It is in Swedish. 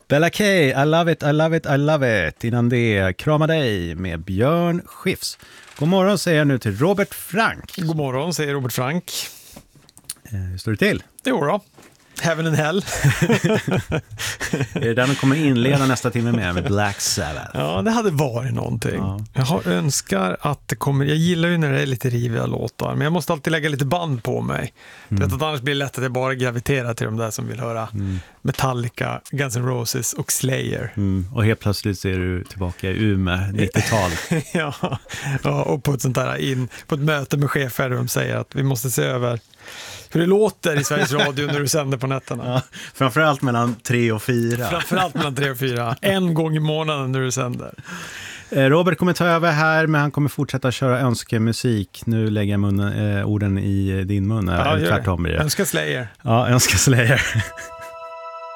Bella K, I love it, I love it, I love it. Innan det, Krama dig med Björn Skifs. God morgon säger jag nu till Robert Frank. God morgon säger Robert Frank. Hur står det till? Jo då. Heaven and Hell. Är det där man kommer inleda nästa timme med Black Sabbath? Ja, det hade varit någonting. Ja. Jag önskar att det kommer... Jag gillar ju när det är lite riviga låtar, men jag måste alltid lägga lite band på mig. Du vet att annars blir det lätt att jag bara graviterar till de där som vill höra Metallica, Guns N' Roses och Slayer. Och helt plötsligt är du tillbaka i Umeå, 90-tal. ja, och på ett sånt där på ett möte med chefer där de säger att vi måste se över hur det låter i Sveriges Radio när du sänder på nätterna. Ja, framförallt mellan 3 och 4. Framförallt mellan 3 och 4. En gång i månaden när du sänder. Robert kommer ta över här, men han kommer fortsätta köra önskemusik. Nu lägger jag orden i din mun. Ja, tvärtom blir det. Önska Slayer. Ja, önska Slayer.